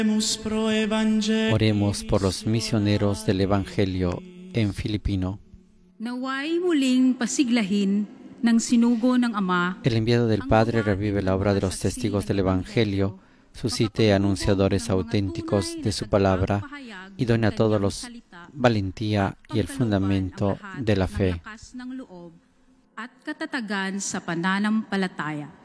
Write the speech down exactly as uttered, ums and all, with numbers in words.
Oremos por los misioneros del Evangelio en Filipino. Naway muling pasiglahin ng sinugo ng Ama. El enviado del Padre revive la obra de los testigos del Evangelio, suscite anunciadores auténticos de su palabra y done a todos los valentía y el fundamento de la fe. At katatagan sa pananampalataya.